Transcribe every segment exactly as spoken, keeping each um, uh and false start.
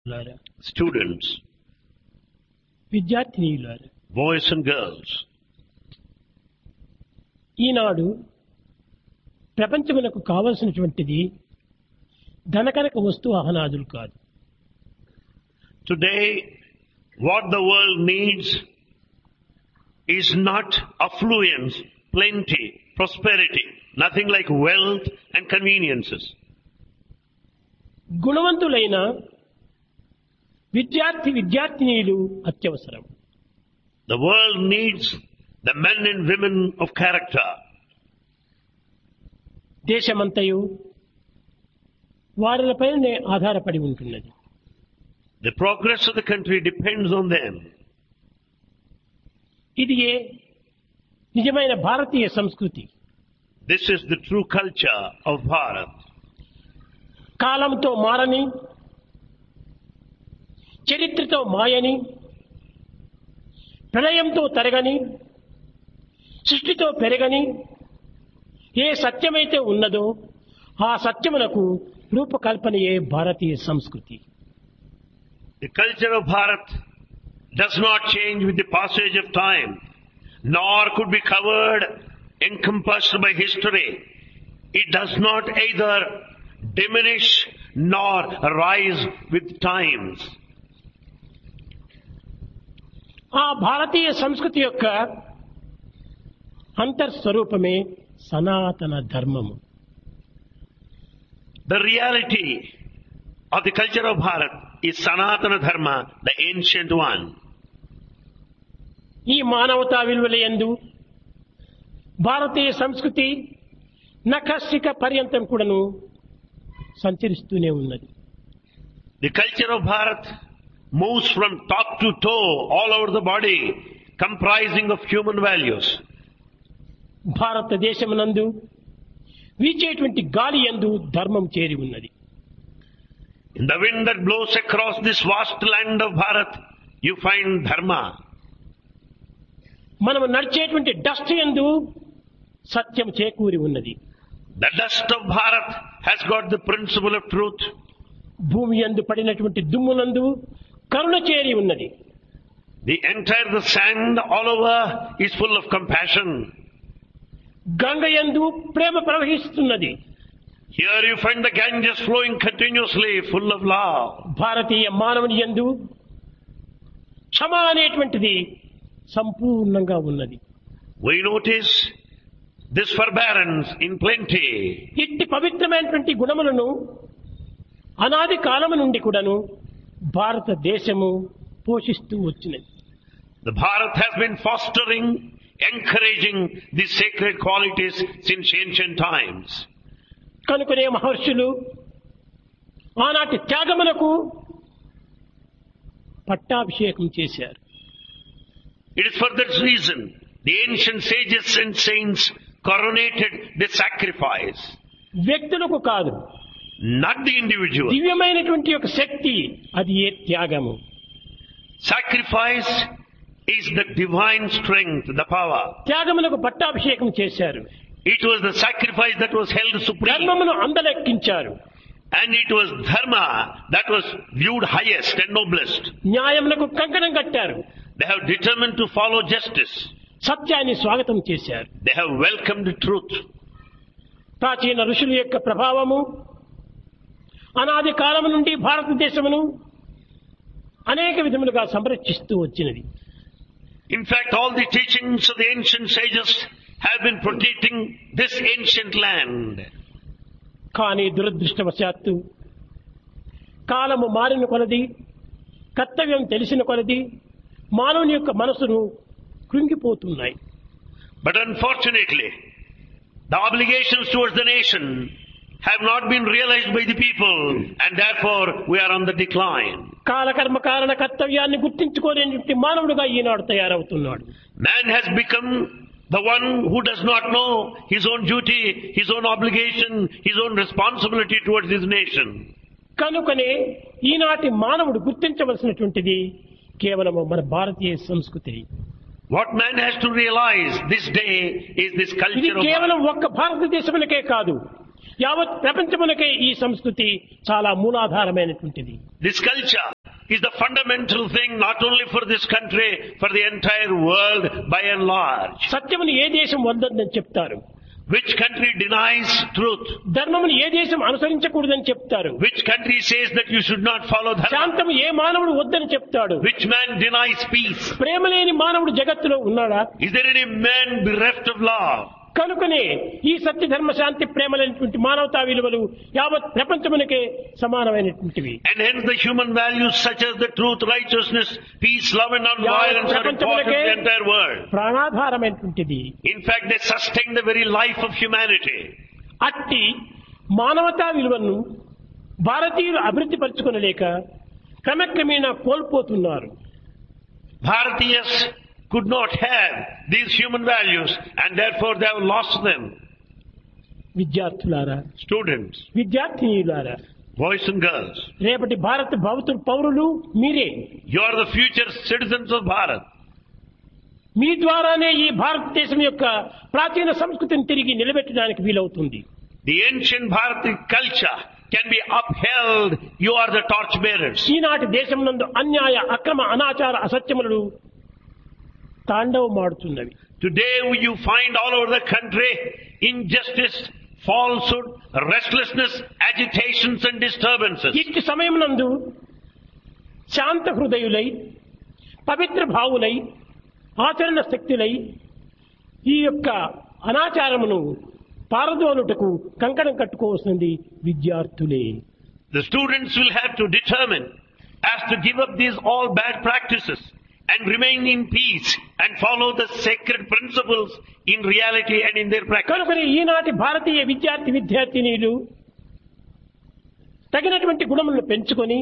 Students, విద్యార్థినీయులారా, boys and girls, ఈనాడు ప్రపంచమునకు కావలసినటువంటిది ధనకనక వస్తు వాహనాదులు కాదు. today what the world needs is not affluence, plenty, prosperity, nothing like wealth and conveniences. గుణవంతులైన విద్యార్థి విద్యార్థినీయులు అత్యవసరం. The world needs the men and women of character. దేశమంతయు వారిపైనే ఆధారపడి ఉంటున్నది. The progress of the country depends on them. ఇది ఏ నిజమైన భారతీయ సంస్కృతి. This is the true culture of Bharat. కాలంతో మారని, చరిత్రతో మాయని, ప్రళయంతో తరగని, సృష్టితో పెరగని ఏ సత్యమైతే ఉన్నదో ఆ సత్యమునకు రూపకల్పనయే భారతీయ సంస్కృతి. The culture of Bharat does not change with the passage of time, nor could be covered, encompassed by history. It does not either diminish nor rise with times. ఆ భారతీయ సంస్కృతి యొక్క అంతర్స్వరూపమే సనాతన ధర్మము. The reality of the culture of Bharat is Sanatana Dharma, the ancient one. ఈ మానవతా విలువలయందు భారతీయ సంస్కృతి నఖశిఖ పర్యంతం కూడాను సంచరిస్తూనే ఉన్నది. The culture of Bharat moves from top to toe all over the body, comprising of human values. భారతదేశమునందు వీచేటువంటి గాలి యందు ధర్మం చేరి ఉన్నది. In the wind that blows across this vast land of Bharat, you find dharma. మనము నడిచేటువంటి dust యందు సత్యం చేకూరి ఉన్నది. The dust of Bharat has got the principle of truth. భూమి యందు పడినటువంటి దుమ్మునందు కరుణ చేరి ఉన్నది. The entire the sand all over is full of compassion. Ganga యందు ప్రేమ ప్రవహిస్తున్నది. Here you find the Ganges flowing continuously, full of love. భారతీయ మానవుని యందు క్షమ అనేటువంటిది సంపూర్ణంగా ఉన్నది. We notice this forbearance in plenty. ఇట్టి పవిత్రమైనటువంటి గుణములను అనాది కాలము నుండి కూడాను భారతదేశము పోషిస్తూ వచ్చినది. The Bharat has been fostering, encouraging these sacred qualities since ancient times. కనుకనే మహర్షులు ఆనాటి త్యాగమునకు పట్టాభిషేకం చేశారు. It is for that reason the ancient sages and saints coronated the sacrifice. వ్యక్తులకు కాదు, Not the individual. దివ్యమైనటువంటి ఒక శక్తి, అది ఏ త్యాగము. Sacrifice is the divine strength, the power. త్యాగమునకు పట్టాభిషేకం చేశారు. It was the sacrifice that was held supreme. ధర్మమును అందలెక్కించారు. And it was dharma that was viewed highest and noblest. న్యాయమునకు కంకణం కట్టారు. They have determined to follow justice. సత్యాన్ని స్వాగతం చేశారు. They have welcomed truth. ప్రాచీన ఋషుల యొక్క ప్రభావము అనాది కాలము నుండి భారతదేశమును అనేక విధములుగా సంరక్షిస్తూ వచ్చినది. In fact, all the teachings of the ancient sages have been protecting this ancient land. కానీ దురదృష్టవశాత్తు కాలము మారిన కొలది, కర్తవ్యం తెలిసిన కొలది మానవుని యొక్క మనసును కృంగిపోతున్నాయి. But unfortunately, the obligations towards the nation have not been realized by the people, and therefore we are on the decline. కాలకర్మ కారణ కర్తవ్యాన్ని గుర్తించుకోలేని మానవుడుగా ఈనాడు తయారవుతున్నాడు. Man has become the one who does not know his own duty, his own obligation, his own responsibility towards his nation. కనుకనే ఈనాటి మానవుడు గుర్తించవలసినటువంటిది కేవలం మన భారతీయ సంస్కృతి. What man has to realize this day is this ఇది culture of కేవలం ఒక్క భారతదేశమునకే కాదు, యావత్ ప్రపంచమునకే ఈ సంస్కృతి చాలా మూలాధారమైనటువంటిది. This culture is the fundamental thing not only for this country, for the entire world by and large. సత్యమును ఏ దేశం వద్దని చెప్తారు, Which country denies truth? ధర్మమును ఏ దేశం అనుసరించకూడదని చెప్తారు, Which country says that you should not follow dharma? శాంతము ఏ మానవుడు వద్దని చెప్తాడు, Which man denies peace? ప్రేమ లేని మానవుడు జగత్తులో ఉన్నాడా? Is there any man bereft of love? కనుకనే ఈ సత్య ధర్మ శాంతి ప్రేమలైనటువంటి మానవతా విలువలు యావత్ ప్రపంచమునకే సమానమైనటువంటివి. And hence the human values such as the truth, righteousness, peace, love and non-violence are important to the entire world. ప్రాణాధారమైనటువంటిది. In fact, they sustain the very life of humanity. అట్టి మానవతా విలువలను భారతీయులు అభివృద్ధి పరచుకొనలేక క్రమక్రమేణా కోల్పోతున్నారు. Bharatiyas could not have these human values and therefore they have lost them. విద్యార్థులారా, Students, విద్యార్థినీయులారా, boys and girls, రేపటి భారత భవిష్యత్ పౌరులు మీరే. you are the future citizens of Bharat. మీ ద్వారానే ఈ భారతదేశం యొక్క ప్రాచీన సంస్కృతిని తిరిగి నిలబెట్టడానికి వీలవుతుంది. The ancient Bharati culture can be upheld. You are the torch bearers. ఈనాటి దేశం నందు అన్యాయ అక్రమ అనాచార అసత్యములు తాండవమాడుతున్నవి. Today you find all over the country injustice, falsehood, restlessness, agitations and disturbances. ఇట్టి సమయం నందు శాంత హృదయులై, పవిత్ర భావులై, ఆచరణ శక్తులై ఈ యొక్క అనాచారమును పారదోలుటకు కంకణం కట్టుకోవాల్సింది విద్యార్థులే. The students will have to determine as to give up these all bad practices and remain in peace and follow the sacred principles in reality and in their practice. కనుక ఈనాటి భారతీయ విద్యార్థి విద్యార్థినీలు తగినటువంటి గుణములను పెంచుకొని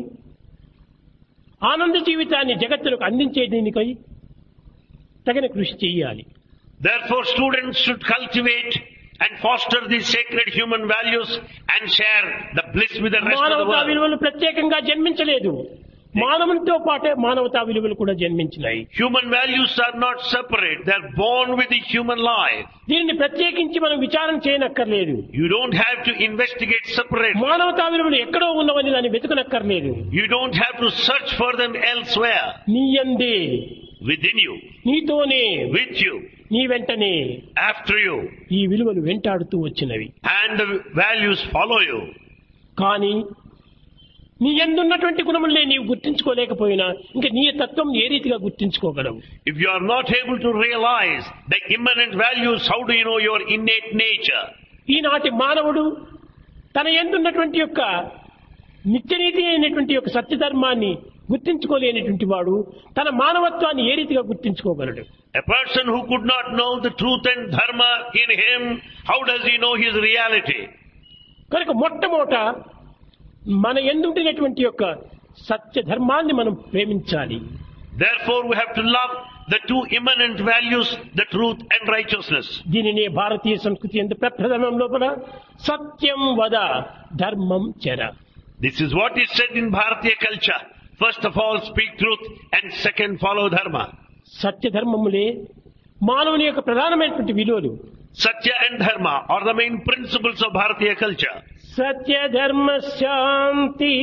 ఆనంద జీవితాన్ని జగత్తులకు అందించే దీనికై తగిన కృషి చేయాలి. Therefore students should cultivate and foster these sacred human values and share the bliss with the rest of the మానవతా world. విలువలు ప్రత్యేకంగా జన్మించలేదు, మానవునితో పాటే మానవతా విలువలు కూడా జన్మించినాయి. Human values are not separate. They are born with the human life. దీనిని ప్రత్యేకించి మనం విచారణ చేయనక్కర్లేదు. You don't have to investigate separately. మానవతా విలువలు ఎక్కడో ఉన్నవని దాన్ని వెతుకనక్కర్లేదు. You don't have to search for them elsewhere. నీయందే, Within you, నీతోనే, with you, నీ వెంటనే after you, ఈ విలువలు వెంటాడుతూ వచ్చినవి. and the values follow you. కానీ నీ ఎందున్నటువంటి గుణములనే నీవు గుర్తించుకోలేకపోయినా ఇంకా నీ తత్వం ఏ రీతిగా గుర్తించుకోగలవు? If you are not able to realize the immanent values, how do you know your innate nature? ఈనాటి మానవుడు తన ఎందున్నటువంటి యొక్క నిత్యనీతి అయినటువంటి యొక్క సత్యధర్మాన్ని గుర్తించుకోలేనటువంటి వాడు తన మానవత్వాన్ని ఏ రీతిగా గుర్తించుకోగలడు? A person who could not know the truth and dharma in him, how does he know his reality? కనుక మొట్టమొదట మన ఎందుంటినటువంటి యొక్క సత్య ధర్మాన్ని మనం ప్రేమించాలి. Therefore we have to love the two immanent values, the truth and righteousness. దీనినే భారతీయ సంస్కృతి యందు ప్రప్రథమం లోపల సత్యం వద ధర్మం చర. This is what is said in Bharatiya culture. First of all, speak truth, and second, follow dharma. సత్య ధర్మములే మానవుని యొక్క ప్రధానమైనటువంటి విలువలు. Satya and dharma are the main principles of Bharatiya culture. సత్య ధర్మ శాంతి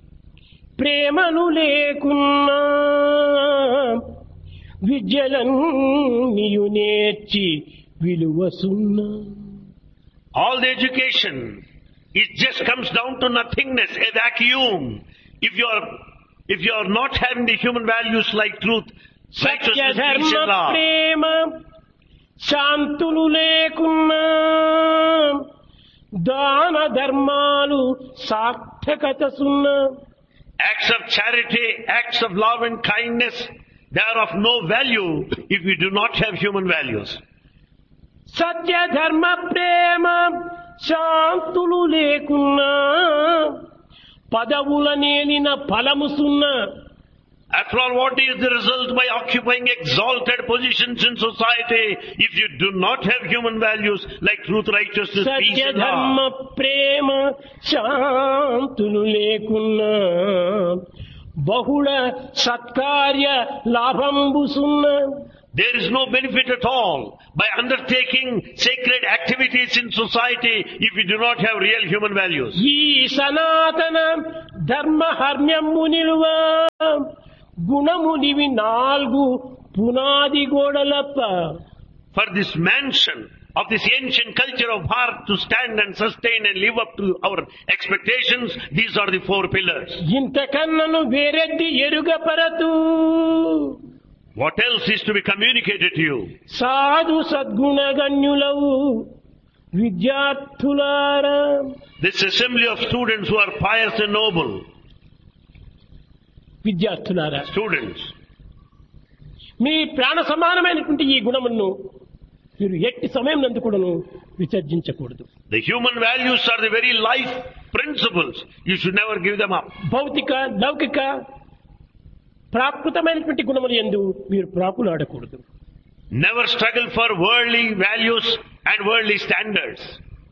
ప్రేమను లేకున్నా విద్యలన్నీయు నేర్చి విలువ సున్నా. All the education, it just comes down to nothingness, a vacuum. If you are, if you are not having the human values like truth, Satya righteousness, ధర్మ peace and love, ప్రేమ శాంతులు లేకున్నా దాన ధర్మాలు సార్థకత సున్నా. acts of charity, acts of love and kindness, they are of no value if you do not have human values. సత్య ధర్మ ప్రేమ శాంతులు లేకున్నా పదవుల నేలిన ఫలము సున్నా. After all, what is the result by occupying exalted positions in society if you do not have human values like truth, righteousness, peace Satya and ధర్మ love? ప్రేమ శాంతులు లేకున్నా బహుళ సత్కార్య లాభంబు సున్నా. There is no benefit at all by undertaking sacred activities in society if we do not have real human values. ఈ సనాతన ధర్మ హర్మ్యము నిలువ గుణము నివి నాలుగు పునాది గోడలప్ప. For this mansion of this ancient culture of heart to stand and sustain and live up to our expectations, these are the four pillars. ఇంతకన్నను వేరెద్ది ఎరుగపరతు. What else is to be communicated to you? సాధు సద్గుణగణ్యులవు విద్యార్థులారా. This assembly of students who are pious and noble. విద్యార్థులారా, Students, మీ ప్రాణ సమానమైనటువంటి ఈ గుణములను మీరు ఎట్టి సమయం నందు కూడాను విసర్జించకూడదు. the human values are the very life principles. You should never give them up. భౌతిక లౌకిక ప్రాకృతమైనటువంటి గుణములు యందు మీరు ప్రాకులాడకూడదు. Never struggle for worldly values and worldly standards.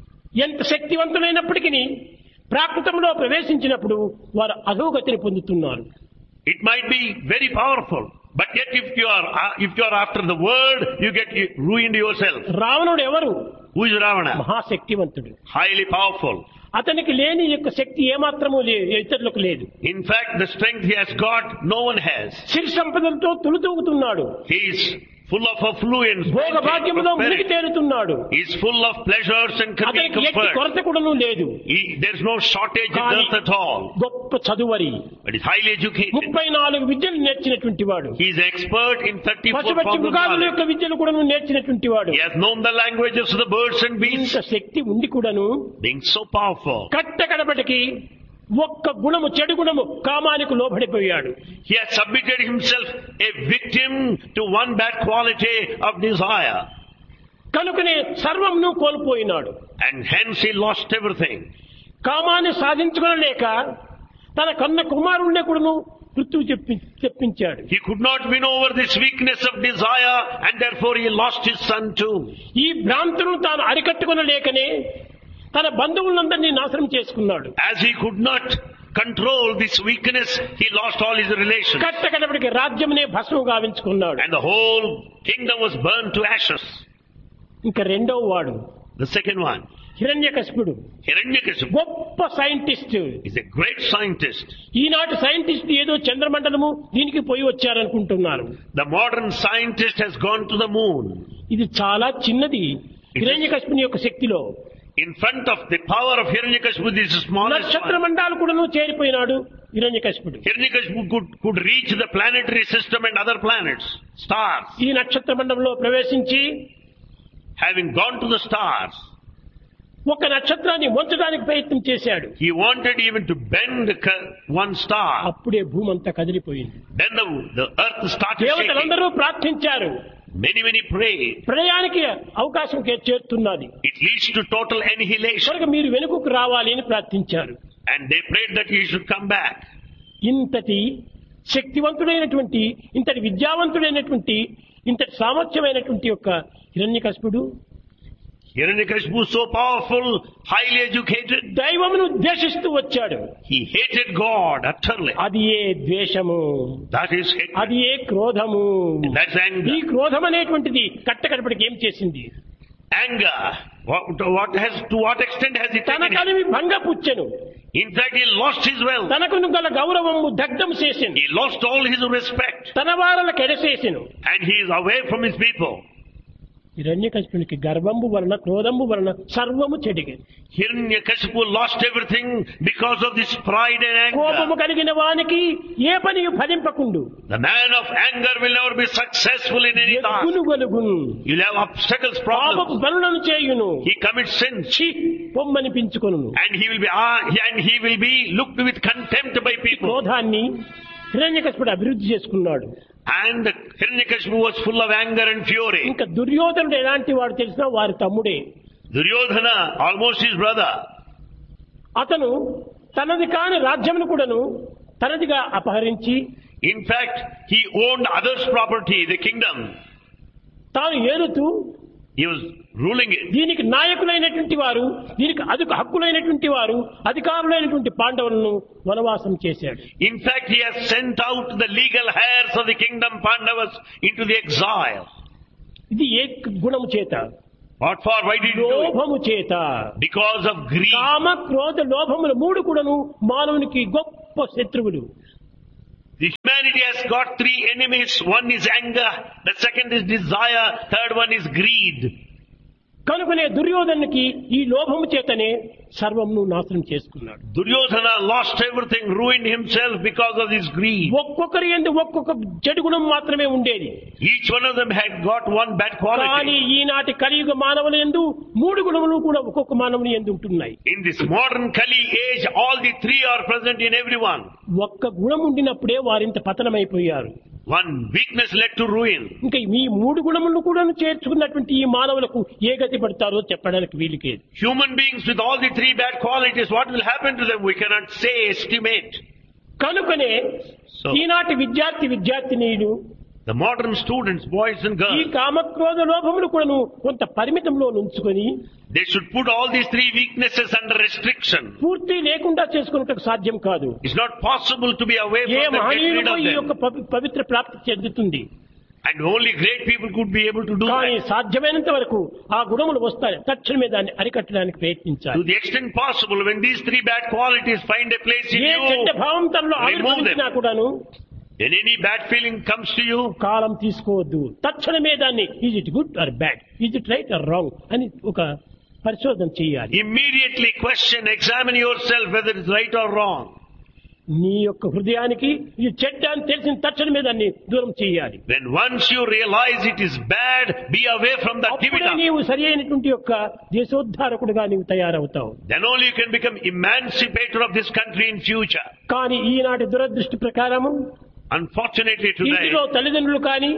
ఎంత శక్తివంతులైనప్పటికీ ప్రాకృతంలో ప్రవేశించినప్పుడు వారు అధోగతిని పొందుతున్నారు. It might be very powerful, but yet if you are uh, if you are after the world, you get ruined yourself. రావణుడు ఎవరు? Who is Ravana? మహాశక్తివంతుడు. Highly powerful. అతనికి లేని యొక్క శక్తి ఏమాత్రము ఇతరులకు లేదు. In fact, the strength he has got, no one has. సిరి సంపదలతో తులుతూగుతున్నాడు. He is full of affluence, భోగ భాగ్యంలో మునిగి తేలుతున్నాడు. he is full of pleasures and అతనికి ఎట్టి comfort. కొరత కూడాను లేదు. He, there is no shortage of కానీ earth at all. గొప్ప చదువరి, But he is highly educated. ముప్పై నాలుగు విద్యలు నేర్చినటువంటి వాడు. He is expert in thirty-four పశుపక్షి forms of మృగాదుల knowledge. యొక్క విద్యను కూడాను నేర్చినటువంటి వాడు. He has known the languages of the birds and beasts. ఇంత శక్తి ఉండి కూడాను Being so powerful, కట్ట కడపటికి ఒక్క గుణము, చెడు గుణము కామానికి లోబడిపోయాడు. he has submitted himself a victim to one bad quality of desire. కనుకనే సర్వమును కోల్పోయినాడు. And hence he lost everything. కామాన్ని సాధించుకోలేక తన కన్న కుమారుణ్ణి కూడాను మృత్యువు చెప్పి చెప్పించాడు. He could not win over this weakness of desire, and therefore he lost his son too. ఈ భ్రాంతులను తాను అరికట్టుకొనలేకనే తన బంధువులందరినీ నాశనం చేసుకున్నాడు. As he could not control this weakness, he lost all his relations. కట్ట కడపటికి రాజ్యమునే భస్మం గావించుకున్నాడు. And the whole kingdom was burned to ashes. ఇంకా రెండవ వాడు The second one, హిరణ్యకశిపుడు, Hiranyakashipu, గొప్ప scientist. is a great scientist. ఈనాటి సైంటిస్ట్ ఏదో చంద్రమండలము దీనికి పోయి వచ్చారనుకుంటున్నారు. The modern scientist has gone to the moon. ఇది చాలా చిన్నది హిరణ్యకశిపుని యొక్క శక్తిలో. In front of the power of Hiranyakashipu, this is smallest నక్షత్ర one. మండాలు కూడాను చేరిపోయినాడు హిరణ్యకశిపుడు. Hiranyakashipu could, could reach the planetary system and other planets, stars. ఈ నక్షత్ర మండలంలో ప్రవేశించి Having gone to the stars, ఒక నక్షత్రాన్ని వంచడానికి ప్రయత్నం చేశాడు. he wanted even to bend the one star. అప్పుడే భూమి అంతా కదిలిపోయింది. Then the, the earth started shaking. దేవతలందరూ ప్రార్థించారు. Many, many prayed. ప్రళయానికి అవకాశం కే- చేరుతున్నది It leads to total annihilation. కనుక మీరు వెనుకకు రావాలి అని ప్రార్థించారు. And they prayed that he should come back. ఇంతటి శక్తివంతుడైనటువంటి, ఇంతటి విద్యావంతుడైనటువంటి, ఇంతటి సామర్థ్యమైనటువంటి యొక్క హిరణ్యకశిపుడు Hiranyakashipu was so powerful, highly educated. దైవమును ద్వేషిస్తూ వచ్చాడు. He hated God utterly. అది ఏ ద్వేషము, That is hatred. అది ఏ క్రోధము. That's ఈ anger. క్రోధం అనేటువంటిది కట్టకడపటికి ఏం చేసింది? Anger. What, what has, to what extent has it తన taken him? కలివి భంగపుచ్చెను. In fact, he lost his wealth. తనకును గల గౌరవము దగ్ధం చేసింది. He lost all his respect. తన వారలకు ఎడసేసెను. And he is away from his people. హిరణ్యకశిపునికి గర్వంబు వలన, క్రోధంబు వలన సర్వము చెడిగేది. Hiranyakashipu lost everything because of this pride and కోపము anger. కలిగిన వానికి ఏ పని ఫలింపకుండు. The man of anger will never be successful in any task. ఎగ్గును గలుగును, You'll have obstacles, పాపపు problems. పనులను చేయును, He commits sins. ఛీ పొమ్మనిపించుకొను. And he will be ah, and he will be looked with contempt by people. క్రోధాన్ని హిరణ్యకశిపుడు అభివృద్ధి చేసుకున్నాడు. And Hiranyakashipu was full of anger and fury. ఇంకా దుర్యోధనుడు ఎలాంటి వాడు తెలిసినా వారి తమ్ముడే. Duryodhana, almost his brother. అతను తనది కాని రాజ్యమును కూడాను తనదిగా అపహరించి In fact, he owned others' property, the kingdom. తాను ఏలుతూ He was ruling it. దీనికి నాయకులైనటువంటి వారు, దీనికి అధిక హక్కులైనటువంటి వారు, అధికారులైనటువంటి పాండవులను వనవాసం చేశాడు. In fact, he has sent out the legal heirs of the kingdom Pandavas into the exile. ఇది ఏ గుణము చేత? What for? Why did he do it? లోభము చేత. Because of greed. కామ, క్రోధ, లోభములు మూడు కూడాను మానవునికి గొప్ప శత్రువులు. The humanity has got three enemies. One is anger, the second is desire, third one is greed. కనుకనే దుర్యోధనునికి ఈ లోభము చేతనే సర్వమును నాశనం చేసుకున్నాడు. Duryodhana lost everything, ruined himself because of his greed. ఒక్కొక్కరి యందు ఒక్కొక్క చెడు గుణం మాత్రమే ఉండేది. Each one of them had got one bad కానీ quality. ఈనాటి కలియుగ మానవుల యందు మూడు గుణములు కూడా ఒక్కొక్క మానవుని యందు ఉంటున్నాయి. In this modern Kali age, all the three are present in everyone. ఒక్క గుణం ఉండినప్పుడే వారింత పతనమైపోయారు. One weakness led to ruin. ఇంకా ఈ మూడు గుణములను కూడా చేర్చుకున్నటువంటి ఈ మానవులకు ఏ గతి పడతారో చెప్పడానికి వీలుకేది. Human beings with all the three bad qualities, what will happen to them? We cannot say, estimate. కనుకనే So- ఈనాటి విద్యార్థి విద్యార్థినీలు The modern students, boys and ఈ girls, కామక్రోధ లోభములు కూడాను కొంత పరిమితంలో ఉంచుకొని they should put all these three weaknesses under restriction. పూర్తి లేకుండా చేసుకున్నట్టు సాధ్యం కాదు. It's not possible to be away A from them, get rid మహనీయుడికో of ఈ యొక్క them. పవి- పవిత్ర ప్రాప్తి చెందుతుంది. And only great people could be able to do కానీ that. సాధ్యమైనంత వరకు ఆ గుణములు వస్తాయి, తక్షణమే దాన్ని అరికట్టడానికి To ప్రయత్నించాలి. the extent possible, when these three bad qualities find a place in ఏ చెడ్డ you, భావం తనలో remove ఆవిర్భవించినా them. కూడాను When any bad feeling comes to you, కాలం తీసుకోవద్దు. తక్షణమే దాన్ని is it good or bad, is it right are wrong అని ఒక పరిశోధన చేయాలి. immediately question, examine yourself whether it's right or wrong. నీ యొక్క హృదయానికి ఇది చెడ్డ అని తెలిసిన తక్షణమే దాన్ని దూరం చేయాలి. When once you realize it is bad, be away from that, give it అప్పుడే up. నీవు సరి అయినటువంటి యొక్క దేశోద్ధారకుడుగా నీవు తయారవుతావు. Then only you can become emancipator of this country in future. కానీ ఈనాటి దురదృష్టి ప్రకారము Unfortunately today, ఇంటిలో తల్లిదండ్రులు కానీ,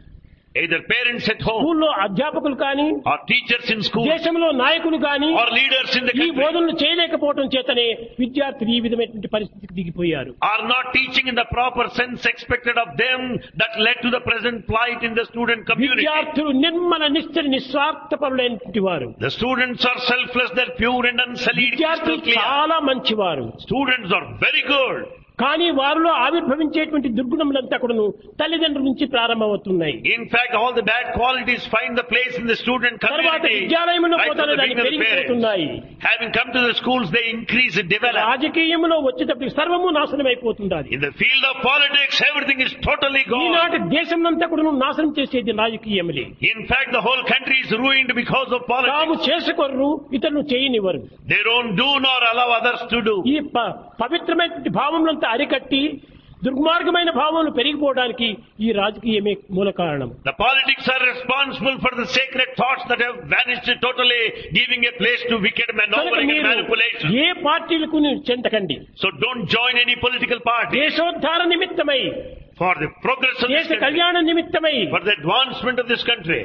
either parents at home స్కూల్లో అధ్యాపకులు కానీ, or teachers in school దేశంలో నాయకులు కానీ or leaders in the ఈ country బోధనలు చేయలేకపోవడం చేతనే విద్యార్థులు ఈ విధమైనటువంటి పరిస్థితికి దిగిపోయారు. are not teaching in the proper sense expected of them that led to the present plight in the student community. విద్యార్థులు నిర్మల నిశ్చల నిస్వార్థపరులైనటువంటి వారు. The students are selfless, they're pure and unsullied, crystal విద్యార్థులు clear. చాలా మంచివారు. Students are very good. కానీ వారిలో ఆవిర్భవించేటువంటి దుర్గుణములంతా కూడాను తల్లిదండ్రుల నుంచి ప్రారంభమవుతున్నాయి. In fact, all the bad qualities find the place in the student తర్వాత community. విద్యాలయంలో Right from పోతానే the దాన్ని beginning of the parents. పెరిగిపోతున్నాయి. Having come to the schools, they increase and develop. రాజకీయంలో వచ్చేటప్పటికి సర్వము నాశనం అయిపోతుంది. In the field of politics, everything is totally ఈనాటి gone. దేశంనంతా కూడా నాశనం చేసేది రాజకీయములే. In fact, the whole country is ruined because of తాము politics. చేసుకోరు, ఇతరులు చేయనివ్వరు. They don't do nor allow others to do. ఈ ప- పవిత్రమైనటువంటి భావములంతా అరికట్టి దుర్మార్గమైన భావములు పెరిగిపోవడానికి ఈ రాజకీయమే మూల కారణం. The politics are responsible for the sacred thoughts that have vanished totally, giving a place to wicked కనుక maneuvering and మీరు manipulation. ఏ పార్టీలకు మీరు చెందకండి. So don't join any political party. దేశోద్ధార నిమిత్తమై, For the progress of this దేశ country, కళ్యాణ నిమిత్తమై, for the advancement of this country,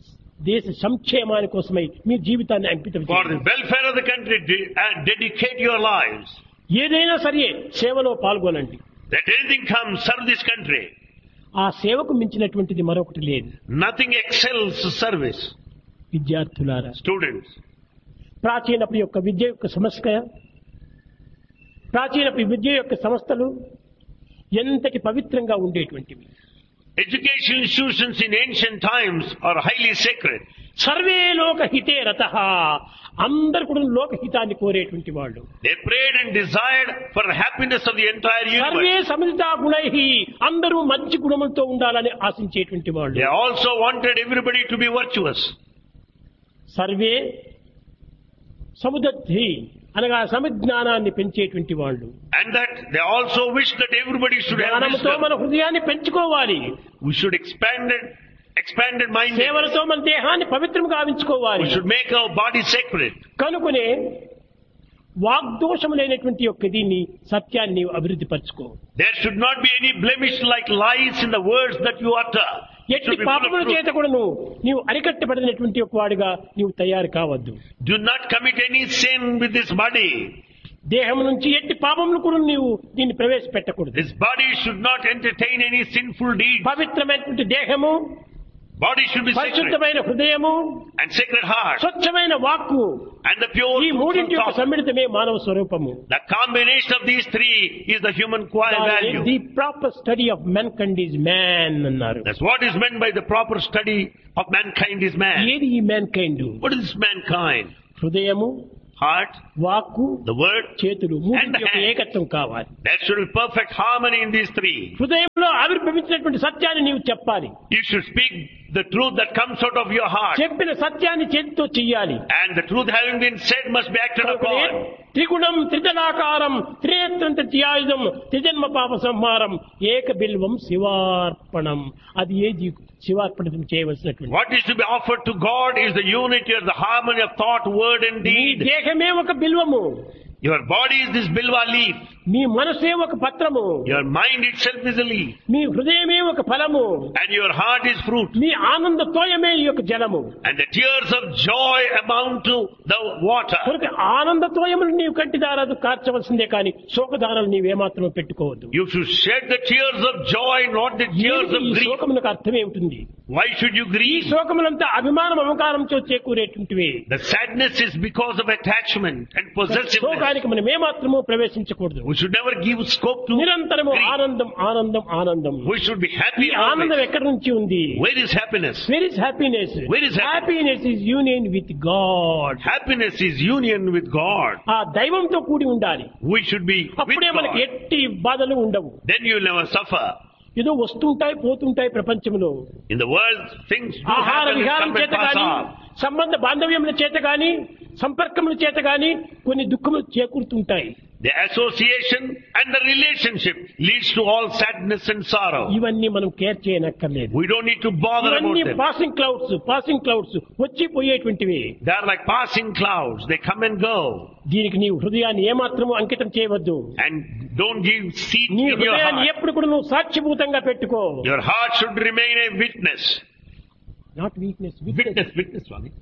దేశ సంక్షేమాని కోసమై మీ జీవితాన్ని అంకితం for చేయండి. the welfare of the country, de- and dedicate your lives. ఏదైనా సరే సేవలో పాల్గొనండి. Let anything come, serve this country. ఆ సేవకు మించినటువంటిది మరొకటి లేదు. Nothing excels service. విద్యార్థులారా, Students, ప్రాచీనపు యొక్క విద్య యొక్క సమస్య, ప్రాచీనపు విద్య యొక్క సంస్థలు ఎంతటి పవిత్రంగా ఉండేటువంటివి. educational institutions in ancient times are highly sacred. Survey లోక హితే రతః, అందరు కూడా లోకహితాన్ని కోరేటువంటి వాళ్ళు. They prayed and desired for the happiness of the entire survey universe. Savita గుణైః, అందరూ మంచి గుణములతో ఉండాలని ఆశించేటువంటి వాళ్ళు. They also wanted everybody to be virtuous. Survey సముదద్ధి అనగా సమిజ్ఞానాన్ని పెంచేటువంటి వాళ్ళు. And that they also wish that everybody should have జ్ఞానంతో wisdom. మన హృదయాన్ని పెంచుకోవాలి. We should expand it, expanded mind. సేవలతో మన దేహాన్ని పవిత్రం గావించుకోవాలి. We should make our body sacred. కనుకనే వాగ్దోషము లేనటువంటి యొక్క దీన్ని సత్యాన్ని అభివృద్ధి పరచుకో. There should not be any blemish like lies in the words that you utter. It ఎట్టి should be full of పాపముల truth. చేత కూడా నువ్వు నీవు అరికట్టబడినటువంటి ఒక వాడిగా నీవు తయారు కావద్దు. Do not commit any sin with this body. దేహం నుంచి ఎట్టి పాపములు కూడా నీవు దీన్ని ప్రవేశపెట్టకూడదు. This body should not entertain any sinful deeds. పవిత్రమైనటువంటి దేహము, Body should be sacred. పరిశుద్ధమైన హృదయము, And sacred heart. స్వచ్ఛమైన వాక్కు, And the pure ఈ మూడింటి యొక్క truthful thought. సమ్మిళితమే మానవ స్వరూపము. The combination of these three is the human quiet value. The proper study of మెన్కైండ్ is man అన్నారు. That's what is meant by the proper study of mankind is man. ఏది ఈ mankind? What is mankind? హృదయము, Heart, వాక్కు, the word, చేతులు, And మూడింటి the యొక్క hand. ఏకత్వం కావాలి. there should be perfect harmony in these three. హృదయంలో ఆవిర్భవించినటువంటి సత్యాన్ని నీవు చెప్పాలి. You should speak the truth that comes out of your heart. చెప్పిన సత్యాన్ని చేతితో చెయ్యాలి. And the truth having been said must be acted upon. త్రిగుణం త్రిజనాకారం త్రినేత్రం త్రియాయుధం త్రిజన్మ పాప సంహారం ఏక బిల్వం శివార్పణం. అది ఏది శివార్పణం చేయవలసినటువంటి. What is to be offered to God is the unity or the harmony of thought, word and నీ deed. దేహమే ఒక బిల్వము, Your body is this bilva leaf. మీ మనసే ఒక పత్రము, Your mind itself is a leaf. మీ హృదయమే ఒక ఫలము, And your heart is fruit. మీ ఆనంద తోయమే ఈ యొక్క జలము. And the tears of joy amount to the water. కనుక ఆనంద తోయములు నీవు కంటి దారాలు కార్చవలసిందే కానీ శోకదారాలు నీవేమాత్రం పెట్టుకోవద్దు. You should shed the tears of joy, not the tears of ఈ grief. శోకములకు అర్థమేమిటి? Why should you ఈ grieve? శోకములంతా అభిమానం అహంకారంతో చేకూరేటువంటివి. The sadness is because of attachment and possessiveness. శోకానికి మనం ఏమాత్రము ప్రవేశించకూడదు. We should never give scope to నిరంతరము grief. ఆనందం ఆనందం ఆనందం. We should be ఈ happy ఆనందం always. ఎక్కడి నుంచి ఉంది? Where is happiness? Where is happiness? Where is happiness? Happiness is union with God. Happiness is union with God. ఆ దైవంతో కూడి ఉండాలి. We should be with అప్పుడే మనకి God. ఎట్టి బాధలు ఉండవు. Then you will never suffer. ఏదో వస్తుంటాయి పోతుంటాయి ప్రపంచంలో. In the world, things do ఆహార happen and విహారం come and చేత pass గాని, off. సంబంధ బాంధవ్యముల చేత గాని, సంపర్కముల చేత గాని కొన్ని దుఃఖములు చేకూరుతుంటాయి. The association and the relationship leads to all sadness and sorrow. ఇవన్నీ మనం care చేయనక్కర్లేదు. We don't need to bother about ఇవన్నీ them. Passing clouds, passing clouds వచ్చి పోయేటువంటివి. They are like passing clouds. They come and go. దీనికి నీవు హృదయాన్ని ఏమాత్రము అంకితం చేయవద్దు. And don't give seat నీ in your హృదయాన్ని heart. ఎప్పుడు కూడా నువ్వు సాక్షిభూతంగా పెట్టుకో. Your heart should remain a witness. Not weakness, Witness, witness, Swami.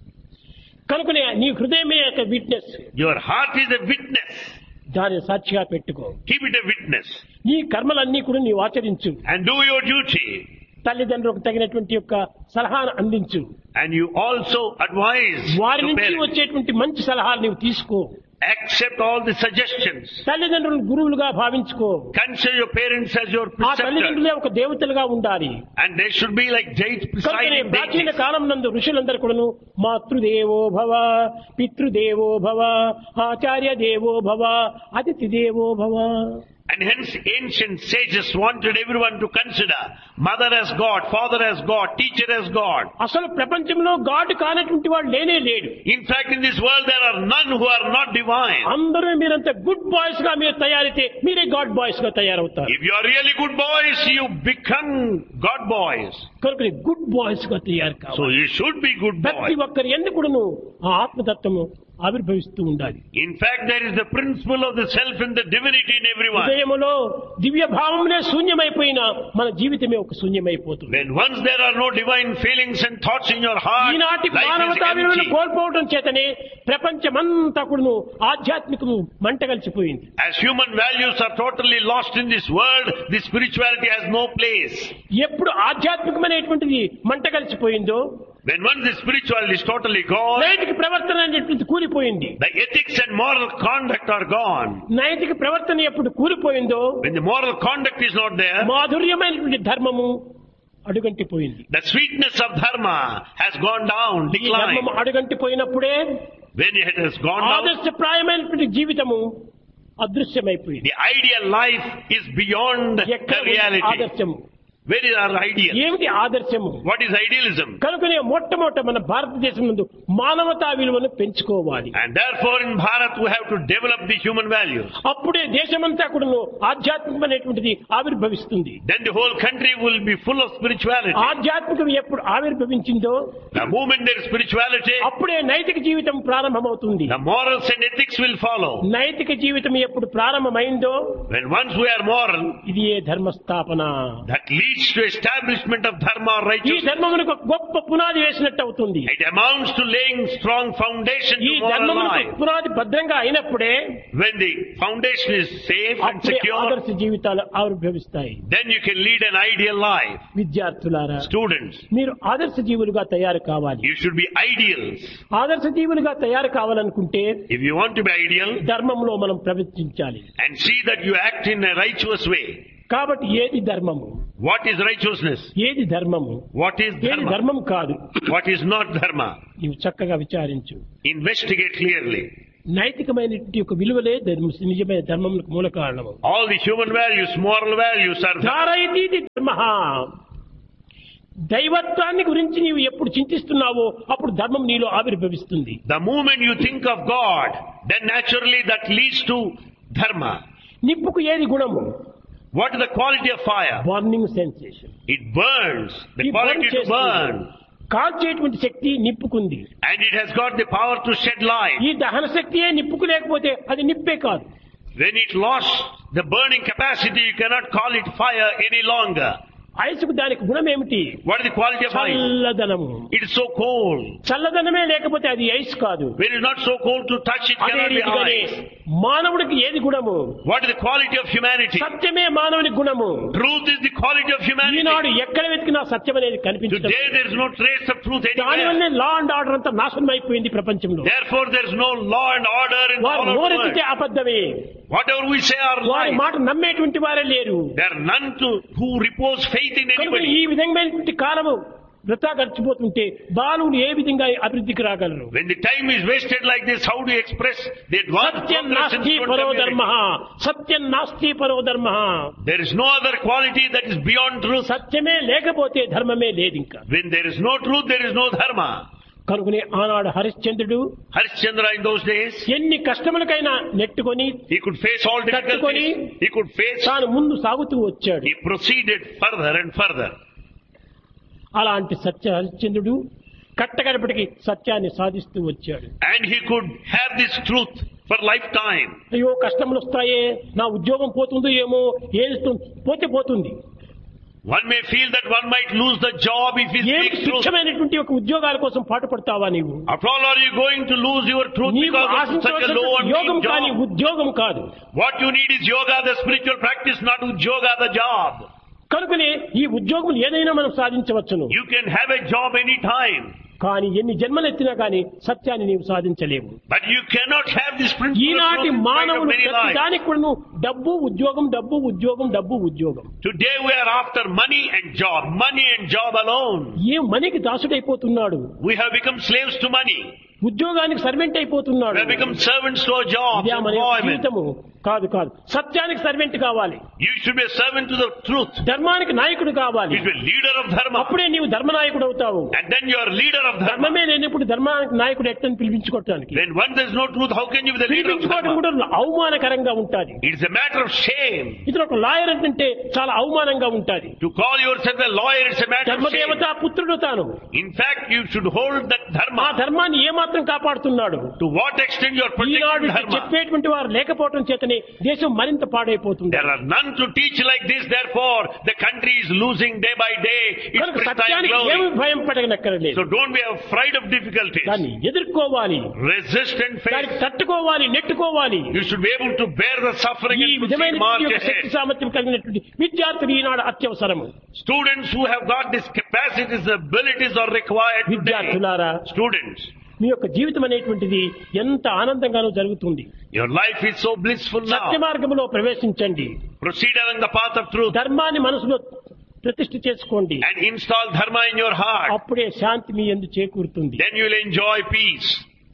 కనుకనే నీ హృదయమే ఒక witness. Your heart is a witness. దాన్ని సాక్షిగా పెట్టుకో. Keep it a witness. నీ కర్మలన్నీ కూడా నీవు ఆచరించు. And do your duty. తల్లిదండ్రులకు తగినటువంటి యొక్క సలహాను అందించు. And you also advise వారి your నుంచి parents. వచ్చేటువంటి మంచి సలహాలు నీవు తీసుకో. Accept all the suggestions. తల్లిదండ్రులను గురువులుగా భావించుకో. Consider your parents as your ఆ preceptors. తల్లిదండ్రులే ఒక దేవతలుగా ఉండాలి. And they should be like deities, కనుకనే presiding ప్రాచీన deities. కాలం నందు ఋషులందరూ కూడాను మాతృదేవో భవ, పితృదేవో భవ, ఆచార్య దేవో భవ, అతిథి దేవో భవ. And hence ancient sages wanted everyone to consider mother as God, father as God, teacher as God. అసలు ప్రపంచంలో గాడ్ కానటువంటి వాడు లేనే లేడు. In fact, in this world there are none who are not divine. అందరూ మీరంతా గుడ్ బాయ్స్ గా మీరు తయారైతే మీరే గాడ్ బాయ్స్ గా తయారవుతారు. If you are really good boys, you become God boys. కనుక గుడ్ బాయ్స్ గా తయారు So కావాలి. you should be good ప్రతి boys. ఒక్కరి ఎందుకును ఆ ఆత్మతత్వము ఆవిర్భవిస్తూ ఉండాలి. In fact, there is the principle of the self and the divinity in everyone. హృదయములో దివ్య భావములే శూన్యమైపోయినా మన జీవితమే ఒక శూన్యమైపోతుంది. When once there are no divine feelings and thoughts in your heart, ఈనాటి life is మానవతా విలువలను empty. కోల్పోవడం చేతనే ప్రపంచమంతా కూడాను ఆధ్యాత్మికము మంటగలిచిపోయింది. As human values are totally lost in this world, the spirituality has no place. ఎప్పుడు ఆధ్యాత్మికమైనటువంటిది మంటగలిచిపోయిందో, When once the spirituality is totally gone, నైతిక ప్రవర్తన అనేటువంటిది కూలిపోయింది. the ethics and moral conduct are gone. నైతిక ప్రవర్తన ఎప్పుడు కూలిపోయిందో, When the moral conduct is not there, మాధుర్యమైనటువంటి ధర్మము అడుగంటిపోయింది. the sweetness of dharma has gone down, ఈ ధర్మము declined. అడుగంటిపోయినప్పుడే When it has gone down, ఆదర్శప్రాయమైనటువంటి జీవితము అదృశ్యమైపోయింది. the ideal life is beyond ఎక్కడ the ఉంది reality. ఆదర్శము? Where is our ideal? ఏమిటి ఆదర్శము? What is idealism? కనుకనే మొట్టమొదట మన భారతదేశం నందు మానవతా విలువను పెంచుకోవాలి. And therefore in Bharat we have to develop the human values. అప్పుడే దేశమంతా కూడాను ఆధ్యాత్మికమైనటువంటిది ఆవిర్భవిస్తుంది. Then the whole country will be full of spirituality. ఆధ్యాత్మికం ఎప్పుడు ఆవిర్భవించిందో The moment there is spirituality, అప్పుడే నైతిక జీవితం ప్రారంభమవుతుంది. the morals and ethics will follow. నైతిక జీవితం ఎప్పుడు ప్రారంభమైందో When once we are moral, ఇది ఏ ధర్మస్థాపన. that leads leads to establishment of dharma or ఈ righteousness. ధర్మమునకు ఒక గొప్ప పునాది వేసినట్టు అవుతుంది. It amounts to laying strong foundation ఈ to moral ధర్మమునకు life. పునాది భద్రంగా అయినప్పుడే When the foundation is safe and అప్పుడే secure, ఆదర్శ జీవితాలు ఆవిర్భవిస్తాయి. then you can lead an ideal life. విద్యార్థులారా, Students, మీరు ఆదర్శ జీవులుగా తయారు కావాలి. you should be ideals. ఆదర్శ జీవులుగా తయారు కావాలనుకుంటే If you want to be ideal, ధర్మంలో మనం ప్రవర్తించాలి. and see that you act in a righteous way. కాబట్టి ఏది ధర్మము, What is righteousness? ఏది ధర్మము, What is ఏది dharma? ధర్మం కాదు, What is not dharma? నీవు చక్కగా విచారించు. Investigate clearly. నైతికమైనటువంటి ఒక విలువలే ధర్మ- నిజమైన ధర్మములకు మూల కారణము. All the human values, moral values are dharma. ధారయతీతి ధర్మః. దైవత్వాన్ని గురించి నీవు ఎప్పుడు చింతిస్తున్నావో అప్పుడు ధర్మం నీలో ఆవిర్భవిస్తుంది. The moment you think of God, then naturally that leads to dharma. నిప్పుకు ఏది గుణము? What is the quality of fire? Burning sensation. It burns. The ఈ burn quality to చేస్తుంది. burn. కాల్చేటువంటి Shakti నిప్పుకుంది. And it has got the power to shed light. ఈ దహన శక్తియే నిప్పుకు లేకపోతే అది నిప్పే కాదు. When it lost the burning capacity, you cannot call it fire any longer. ఐసుకు దానికి గుణం ఏమిటి? What is the quality of ice? చల్లదనము. It is so cold. చల్లదనమే లేకపోతే అది ఐస్ కాదు. When it is not so cold to touch, it అదే cannot be రీతిగానే ice. మానవుడికి ఏది గుణము? What is the quality of humanity? సత్యమే మానవుని గుణము. Truth is the quality of humanity. ఈనాడు ఎక్కడ వెతికినా సత్యం అనేది కనిపించదు. Today there is no trace of truth దాని anywhere. వల్లే లా అండ్ ఆర్డర్ అంతా నాశనం అయిపోయింది ప్రపంచంలో. Therefore there is no law and order in వారు all of the నోరెత్తితే world. అబద్ధమే. Whatever we say are వారి lies. మాట నమ్మేటువంటి వారే లేరు. There are none to who repose faith in కనుక anybody. ఈ విధమైనటువంటి కాలము వృథా గడిచిపోతుంటే బాలుడు ఏ విధంగా అభివృద్ధికి రాగలరు? When the time is wasted like this, how do you express the advanced Satyam progress in నాస్తి student పరో community? ధర్మ, సత్యం నాస్తి పరో ధర్మ. There is no other quality that is beyond truth. సత్యమే లేకపోతే ధర్మమే లేదు ఇంకా. When there is no truth, there is no dharma. కనుకనే ఆనాడు హరిశ్చంద్రుడు Harishchandra in those days, ఎన్ని కష్టములకైనా నెట్టుకొని he could face all తట్టుకొని difficulties. He could face, తాను ముందు సాగుతూ వచ్చాడు. he proceeded further and further. అలాంటి సత్య హరిశ్చంద్రుడు కట్టగడపటికి సత్యాన్ని సాధిస్తూ వచ్చాడు. And he could have this truth for lifetime. అయ్యో కష్టములు వస్తాయే, నా ఉద్యోగం పోతుందో ఏమో, ఏది పోతే పోతుంది. One may feel that one might lose the job if he ఏమి speaks truth. తుచ్చమైనటువంటి ఒక ఉద్యోగాల కోసం పాటుపడతావా నీవు? After all, are you going to lose your truth నీకు because of such a ఆశించవలసిన low and యోగం mean కానీ job? ఉద్యోగం కాదు. What you need is yoga, the spiritual practice, not yoga, the job. కనుకనే ఈ ఉద్యోగం ఏదైనా మనం సాధించవచ్చును. You can have a job any time, కానీ ఎన్ని జన్మలెత్తినా కానీ సత్యాన్ని నీవు సాధించలేవు. but you cannot have this principle of ఈనాటి truth in spite of మానవులు many ప్రతి lives. దానికి కూడా నువ్వు డబ్బు ఉద్యోగం డబ్బు ఉద్యోగం డబ్బు ఉద్యోగం. Today we are after money and job, money and job alone. ఏ మనకి దాసుడైపోతున్నాడు, We have become slaves to money. ఉద్యోగానికి సర్వెంట్ We అయిపోతున్నాడు. have become servants to our jobs, ఇదే మన యొక్క employment. జీవితము కాదు కాదు. సత్యానికి సర్వెంట్ కావాలి, You should be a servant to the truth. ధర్మానికి నాయకుడు కావాలి. You should be a leader of dharma. అప్పుడే నీవు ధర్మనాయకుడు అవుతావు. And then you are leader of dharma. ధర్మమే లేనప్పుడు ధర్మానికి నాయకుడు ఎట్టని పిలిపించుకోవటానికి When one there is no truth, how can you be the leader of పిలిపించుకోవడం dharma? కూడా అవమానకరంగా ఉంటుంది. It is a matter of shame. ఇతను ఒక లాయర్ అంటే చాలా అవమానంగా ఉంటుంది. To call yourself a lawyer, it's a matter of shame. ధర్మదేవత పుత్రుడు తాను. In fact, you should hold that ఆ dharma. ధర్మాన్ని ఏమాత్రం కాపాడుతున్నాడు? To what extent you are Eenadu protecting dharma? చెప్పేటువంటి వారు లేకపోవడం చేతనే దేశం మరింత పాడైపోతుంది. There are none to teach like this, therefore the country is losing day by day its కనుక pristine సత్యానికి ఏమి glory. భయం పడగనక్కర్లేదు. So don't be afraid of difficulties. దాన్ని ఎదుర్కోవాలి, Resist and దానికి face. తట్టుకోవాలి, నెట్టుకోవాలి. You should be able to bear the suffering ఈ and proceed విధమైన march శక్తి ahead. సామర్థ్యం కలిగినటువంటి విద్యార్థులు ఈనాడు అత్యవసరము. Students who have got these capacities, abilities are required today. విద్యార్థులారా, Students, మీ యొక్క జీవితం అనేటువంటిది ఎంత ఆనందంగానూ జరుగుతుంది. your life is so blissful Satya now. మార్గంలో ప్రవేశించండి. Proceed along the path of truth ధర్మాన్ని మనసులో ప్రతిష్ఠ చేసుకోండి. and install dharma in your heart. అప్పుడే శాంతి మీ యందు చేకూరుతుంది. Then you will enjoy peace.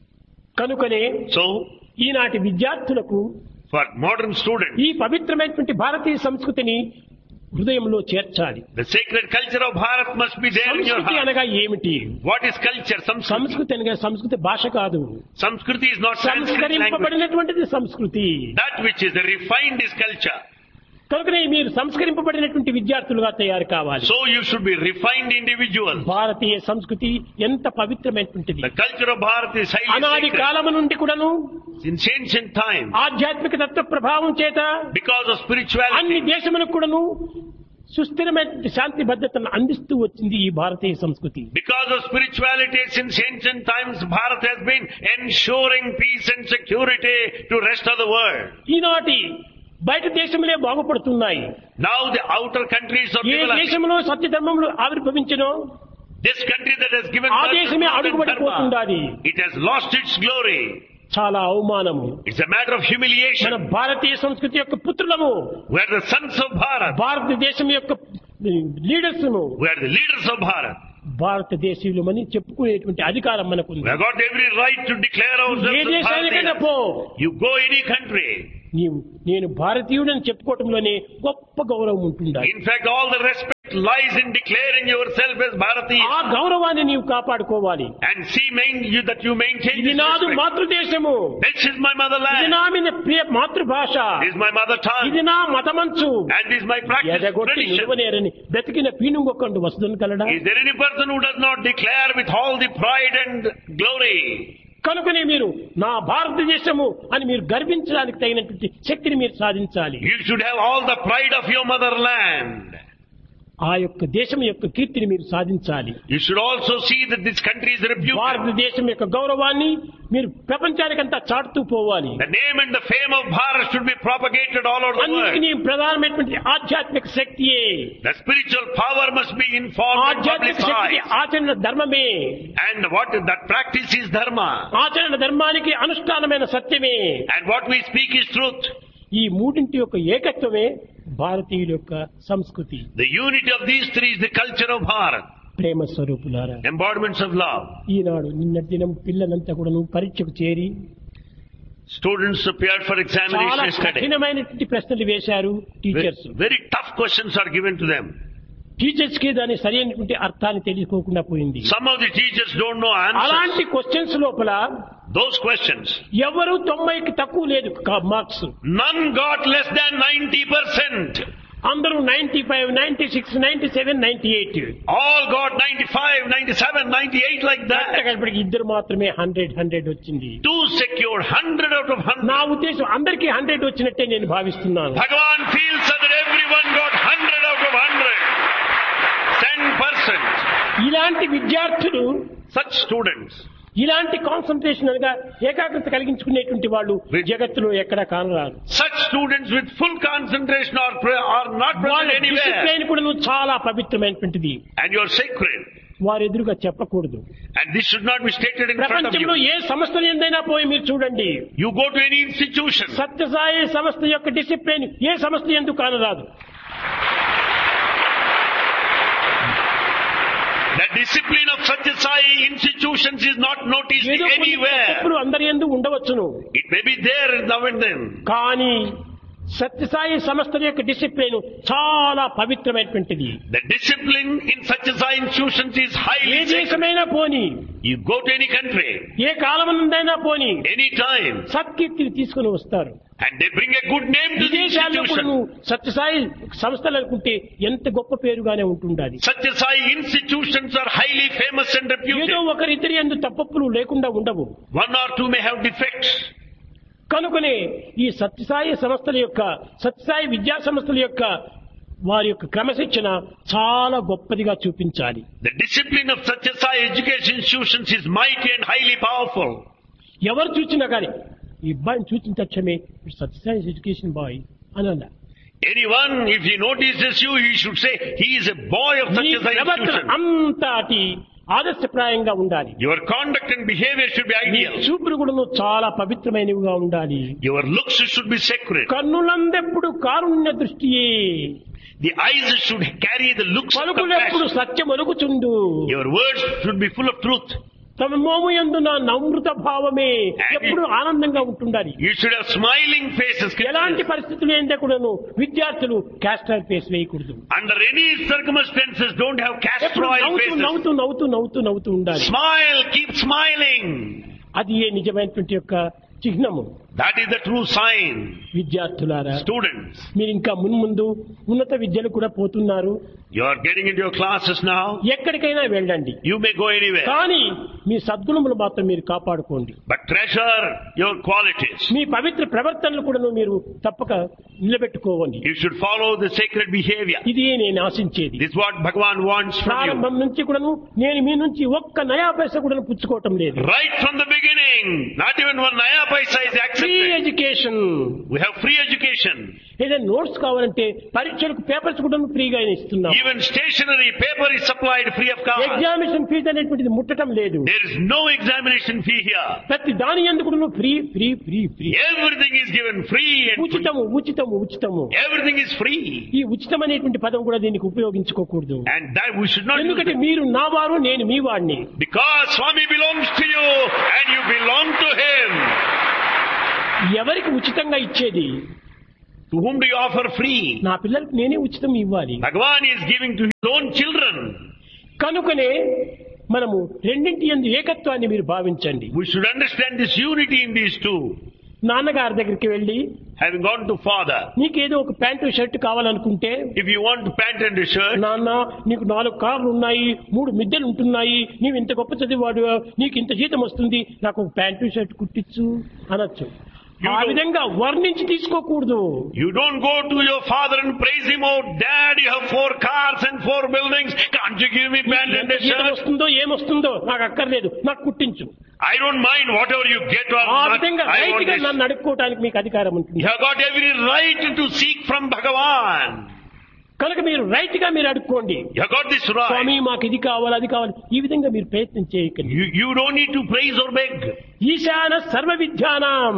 కనుకనే So, ఈనాటి విద్యార్థులకు for modern students, ఈ పవిత్రమైనటువంటి భారతీయ సంస్కృతిని హృదయంలో చేర్చాలి. the sacred culture of Bharat must be there in your సంస్కృతి heart. అనగా ఏమిటి? What is culture? Samskriti. సంస్కృతి అనగా సంస్కృతి భాష కాదు. Samskriti is not Sanskrit language. సంస్కరింపబడినటువంటిది సంస్కృతి. That which is refined is culture. కనుకనే మీరు సంస్కరింపబడినటువంటి విద్యార్థులుగా తయారు కావాలి. So you should be refined individuals. భారతీయ సంస్కృతి ఎంత పవిత్రమైనటువంటిది. The culture of Bharat is highly అనాది sacred. కాలము నుండి కూడాను Since ancient time, ఆధ్యాత్మిక తత్వ ప్రభావం చేత because of అన్ని spirituality, దేశములకు కూడాను సుస్థిరమైన శాంతి భద్రతను అందిస్తూ వచ్చింది ఈ భారతీయ సంస్కృతి. Because of spirituality, since ancient times, Bharat has been ensuring peace and security to rest of the world. ఈనాటి బయట దేశములే బాగుపడుతున్నాయి. Now the outer countries of A developing, దేశంలో సత్యధర్మములు ఆవిర్భవించినో this country that has given ఆ birth to దేశమే truth and అడుగుబడిపోతుండాలి. dharma, it has lost its glory. చాలా అవమానము. It's a matter of మన humiliation. భారతీయ సంస్కృతి యొక్క పుత్రులము, We are the sons of Bharat. భారతదేశం యొక్క leaders, We are the leaders of Bharat. భారతదేశీయులమని చెప్పుకునేటువంటి అధికారం మనకు We ఉంది. have got every right to declare A ourselves as దేశానికైనా Bharatiyas. పో, You go any country. నీవు నేను భారతీయుడని చెప్పుకోవటంలోనే గొప్ప గౌరవం ఉంటుండాలి. In fact, all the respect lies in declaring yourself as ఆ Bharatiya. గౌరవాన్ని నీవు కాపాడుకోవాలి. And see main, you, that you maintain ఇది this నాదు respect. మాతృదేశము, This is my ఇది motherland. నా మీద ప్రియ మాతృభాష, This is my mother ఇది tongue. నా మతమంచు, And this is my practice ఎదగొట్టి tradition. నిలువనేరని బ్రతికిన పీనుగొక్కండు వసుదను కలడా. Is there any person who does not declare with all the pride and glory? కనుకనే మీరు నా భారతదేశము అని మీరు గర్వించడానికి తగినటువంటి శక్తిని మీరు సాధించాలి. You should have all the pride of your motherland. ఆ యొక్క దేశం యొక్క కీర్తిని మీరు సాధించాలి. You should also see that this country is reputed. భారతదేశం యొక్క గౌరవాన్ని మీరు ప్రపంచానికంతా చాటుతూ పోవాలి. The name and the fame of Bharat should be propagated all over the world. అన్నిటికీ ప్రధానమైనటువంటి ఆధ్యాత్మిక శక్తియే. The spiritual power must be informed and ఆధ్యాత్మిక శక్తి publicized. ఆచరణ ధర్మమే. And what that practice is dharma. ఆచరణ ధర్మానికి అనుష్ఠానమైన సత్యమే. And what we speak is truth. ఈ మూడింటి యొక్క ఏకత్వమే భారతీయుల యొక్క సంస్కృతి. The unity of these three is the culture of Bharat. ప్రేమ స్వరూపులారా, Embodiments of love. ఈనాడు నిన్నటి దినం పిల్లలంతా కూడా నువ్వు పరీక్షకు చేరి Students appeared for చాలా examination yesterday. కఠినమైనటువంటి ప్రశ్నలు వేశారు Very, teachers. very tough questions are given to them. Teachers కి దాని సరైనటువంటి అర్థాన్ని తెలుసుకోకుండా పోయింది. Some of the teachers don't know answers. అలాంటి క్వశ్చన్స్ లోపల Those questions. ఎవరు తొంభైకి తక్కువ లేదు marks. None got less than ninety percent. అందరూ ninety five ninety six ninety seven ninety eight All got ninety-five, ninety-seven, ninety-eight like that. ఇద్దరు మాత్రమే hundred hundred వచ్చింది. Two secured one hundred out of one hundred. నా ఉద్దేశం అందరికీ hundred వచ్చినట్టే నేను భావిస్తున్నాను. Bhagavan feels that everyone got one hundred out of one hundred. ten percent. ఇలాంటి విద్యార్థులు, Such students, ఇలాంటి కాన్సన్ట్రేషన్ అనగా ఏకాగ్రత కలిగించుకునేటువంటి వాళ్ళు జగత్తులో ఎక్కడ కానరారు. such students with full concentration are, pre- are not వాళ్ళ present anywhere. డిసిప్లైన్ కూడా చాలా పవిత్రమైనటువంటిది. And you are sacred. వారు ఎదురుగా చెప్పకూడదు. And this should not be stated in front of ప్రపంచంలో you. ఏ సంస్థ ఎందైనా పోయి మీరు చూడండి, You go to any institution. Sathya Sai సంస్థ యొక్క డిసిప్లైన్ ఏ సంస్థ ఎందుకు కానరాదు. The discipline of Satya Sai institutions is not noticed ఏదో కొన్ని anywhere. తప్పులు అందరి యందు ఉండవచ్చును, It may be there now and then. కానీ సత్యసాయి సంస్థ యొక్క డిసిప్లైన్ చాలా పవిత్రమైనటువంటిది. The discipline in Satya Sai institutions is A highly sacred. దేశమైనా పోని, You go to any country, ఏ కాలమునందైనా పోని any time, సత్కీర్తిని తీసుకుని వస్తారు. and they bring a good name to the విదేశాల్లో కూడా institution. నువ్వు సత్యసాయి సంస్థలు అనుకుంటే ఎంత గొప్ప పేరుగానే ఉంటుండాలి. Satya Sai institutions are highly famous and ఏదో reputed. ఒకరిద్దరి యందు తప్పులు లేకుండా ఉండవు. One or two may have defects. కనుకనే ఈ సత్యసాయి సంస్థల యొక్క సత్యసాయి విద్యా సంస్థల యొక్క వారి యొక్క క్రమశిక్షణ చాలా గొప్పదిగా చూపించాలి. The discipline of Satya Sai education institutions is mighty and highly powerful. ఎవరు చూసినా కానీ ఈ అబ్బాయిని చూసిన తక్షణమే సత్యసాయి ఎడ్యుకేషన్ బాయ్ అని అన్నా. Anyone, if he notices you, he should say, he is a boy of నీ Satya Sai ప్రవర్తన institution. అంతటి ఆదర్శప్రాయంగా ఉండాలి. Your conduct and behavior should be నీ ideal. చూపులు కూడా చాలా పవిత్రమైనవిగా ఉండాలి. Your looks should be sacred. కన్నులందెప్పుడు Karunya దృష్టియే, The eyes should carry the looks of పలుకులెప్పుడు compassion. Satyam ఒలుకుచుండు, Your words should be full of truth. తమ మోము యందు నా నమ్రత భావమే ఎప్పుడు ఆనందంగా ఉంటుండాలి. You should have smiling faces. ఎలాంటి పరిస్థితులు ఏంటే కూడాను విద్యార్థులు క్యాస్టర్ ఫేస్ వేయకూడదు. Under any circumstances, don't have castor ఎప్పుడు oil నవ్వుతూ faces. నవ్వుతూ నవ్వుతూ నవ్వుతూ నవ్వుతూ ఉండాలి. Smile, keep smiling. అది ఏ నిజమైనటువంటి యొక్క చిహ్నము. That is the true sign. విద్యార్థులారా, Students, మీరు ఇంకా మున్ముందు ఉన్నత విద్యలు కూడా పోతున్నారు. You are getting into your classes now. ఎక్కడికైనా వెళ్ళండి. You may go anywhere. కానీ మీ సద్గుణములు మాత్రం మీరు కాపాడుకోండి. But treasure your qualities. మీ పవిత్ర ప్రవర్తనలు కూడా మీరు తప్పక నిలబెట్టుకోవాలి. You should follow the sacred behavior. ఇది నేను ఆశించేది. This is what Bhagavan wants from you. ప్రారంభం నుంచి కూడాను నేను మీ నుంచి ఒక్క నయా పైసా కూడా పుచ్చుకోవటం లేదు. Right from the beginning, not even one naya paisa is free accepted. Education. We have free education. ఏదైనా నోట్స్ కావాలంటే పరీక్షలకు పేపర్స్ కూడా ఫ్రీగా ఇస్తున్నాం. Even stationery paper is supplied free of cost. Examination fee అనేటువంటిది ముట్టడం లేదు. There is no examination fee here. ప్రతి దాని ఎందుకు free free free free. Everything is given free and free. ఉచితము ఉచితము ఉచితము. Everything is free. ఈ ఉచితం అనేటువంటి పదం కూడా దీనికి ఉపయోగించుకోకూడదు. And that we should not. ఎందుకంటే మీరు నా వారు, నేను మీ వాడిని. Because Swami belongs to you and you belong to him. ఎవరికి ఉచితంగా ఇచ్చేది? To whom do you offer free? నా పిల్లలకు నేనే ఉచితం ఇవ్వాలి. Bhagavan is giving to his own children. కనుకనే మనము రెండింటి యందు ఏకత్వాన్ని మీరు భావించండి. We should understand this unity in these two. నాన్నగారి దగ్గరికి వెళ్ళి, Having gone to father, నీకేదో ఒక ప్యాంటు షర్ట్ కావాలనుకుంటే, if you want pant and a shirt, నాన్న నీకు నాలుగు కార్లు ఉన్నాయి, మూడు మిద్దెలు ఉంటున్నాయి, నీవు ఇంత గొప్ప చదివాడు, నీకు ఇంత జీతం వస్తుంది, నాకు ఒక ప్యాంటు షర్ట్ కుట్టించు అనొచ్చు. ఆ విధంగా వర్ణించి తీసుకోకూడదు. You don't go to your father and praise him, oh dad, you have four cars and four buildings, can't you give me pant and a జీతం shirt? వస్తుందో ఏమొస్తుందో నాకు అక్కర్లేదు, నాకు కుట్టించు. I don't mind whatever you get or ఆ not. విధంగా I right want గా this. నన్ను అడుక్కోవడానికి మీకు అధికారం ఉంటుంది. You have got every right to seek from Bhagavan. కనుక మీరు రైట్ గా మీరు అడుక్కోండి. You have got this Swamy right. మాకు ఇది కావాలి అది కావాలి ఈ విధంగా మీరు ప్రయత్నం చేయకండి. You, you don't need to praise or beg. ఈశాన సర్వ విద్యానాం